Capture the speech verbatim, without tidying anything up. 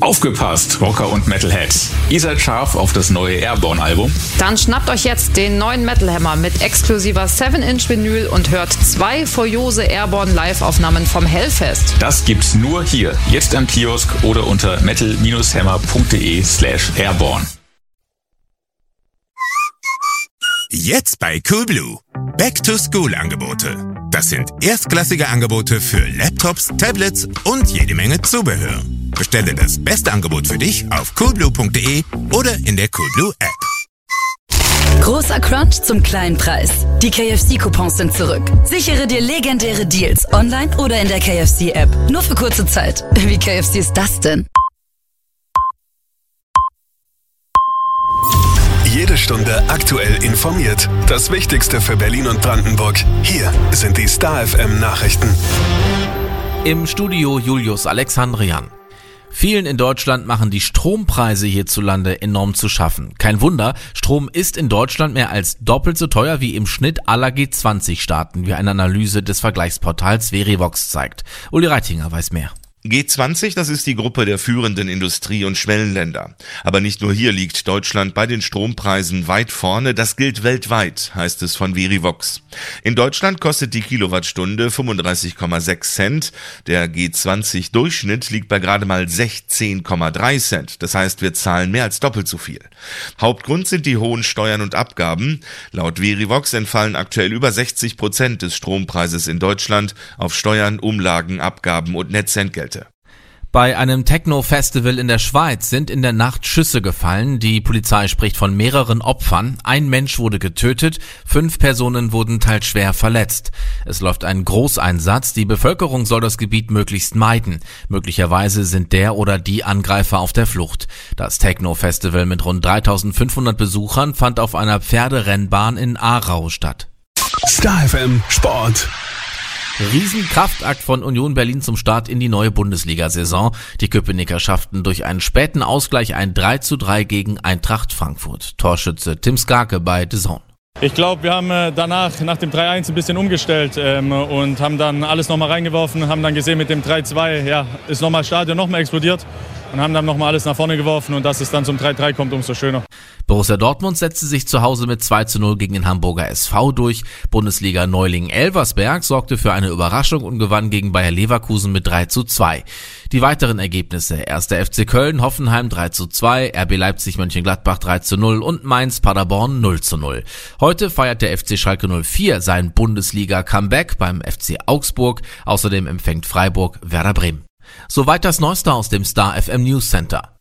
Aufgepasst, Rocker und Metalheads. Ihr seid scharf auf das neue Airborne-Album? Dann schnappt euch jetzt den neuen Metal Hammer mit exklusiver seven inch Vinyl und hört zwei furiose Airborne Live-Aufnahmen vom Hellfest. Das gibt's nur hier, jetzt am Kiosk oder unter metal hammer punkt de slash airborne. Jetzt bei Coolblue. Back-to-School-Angebote. Das sind erstklassige Angebote für Laptops, Tablets und jede Menge Zubehör. Bestelle das beste Angebot für dich auf coolblue punkt de oder in der Coolblue App. Großer Crunch zum kleinen Preis. Die K F C-Coupons sind zurück. Sichere dir legendäre Deals online oder in der K F C-App. Nur für kurze Zeit. Wie K F C ist das denn? Jede Stunde aktuell informiert. Das Wichtigste für Berlin und Brandenburg. Hier sind die Star F M Nachrichten. Im Studio Julius Alexandrian. Vielen in Deutschland machen die Strompreise hierzulande enorm zu schaffen. Kein Wunder, Strom ist in Deutschland mehr als doppelt so teuer wie im Schnitt aller G zwanzig Staaten, wie eine Analyse des Vergleichsportals Verivox zeigt. Uli Reitinger weiß mehr. G zwanzig, das ist die Gruppe der führenden Industrie- und Schwellenländer. Aber nicht nur hier liegt Deutschland bei den Strompreisen weit vorne, das gilt weltweit, heißt es von Verivox. In Deutschland kostet die Kilowattstunde fünfunddreißig Komma sechs Cent, der G zwanzig Durchschnitt liegt bei gerade mal sechzehn Komma drei Cent, das heißt, wir zahlen mehr als doppelt so viel. Hauptgrund sind die hohen Steuern und Abgaben. Laut Verivox entfallen aktuell über sechzig Prozent des Strompreises in Deutschland auf Steuern, Umlagen, Abgaben und Netzentgelte. Bei einem Techno-Festival in der Schweiz sind in der Nacht Schüsse gefallen. Die Polizei spricht von mehreren Opfern. Ein Mensch wurde getötet, fünf Personen wurden teils schwer verletzt. Es läuft ein Großeinsatz. Die Bevölkerung soll das Gebiet möglichst meiden. Möglicherweise sind der oder die Angreifer auf der Flucht. Das Techno-Festival mit rund dreitausendfünfhundert Besuchern fand auf einer Pferderennbahn in Aarau statt. Star F M Sport. Riesenkraftakt von Union Berlin zum Start in die neue Bundesliga-Saison. Die Köpenicker schafften durch einen späten Ausgleich ein drei zu drei gegen Eintracht Frankfurt. Torschütze Tim Skarke bei D A Z N. Ich glaube, wir haben danach, nach dem drei eins ein bisschen umgestellt ähm, und haben dann alles nochmal reingeworfen, haben dann gesehen mit dem drei zwei, ja, ist nochmal das Stadion nochmal explodiert und haben dann nochmal alles nach vorne geworfen und dass es dann zum drei drei kommt, umso schöner. Borussia Dortmund setzte sich zu Hause mit zwei zu null gegen den Hamburger S V durch. Bundesliga-Neuling Elversberg sorgte für eine Überraschung und gewann gegen Bayer Leverkusen mit drei zu zwei. Die weiteren Ergebnisse: erster F C Köln, Hoffenheim drei zu zwei, R B Leipzig Mönchengladbach drei zu null und Mainz Paderborn null zu null. Heute feiert der F C Schalke null vier sein Bundesliga-Comeback beim F C Augsburg. Außerdem empfängt Freiburg Werder Bremen. Soweit das Neueste aus dem Star F M News Center.